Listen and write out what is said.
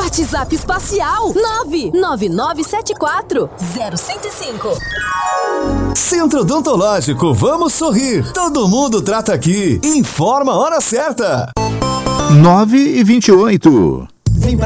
WhatsApp espacial 999740105. Centro Odontológico, vamos sorrir. Todo mundo trata aqui. Informa a hora certa. 9h28.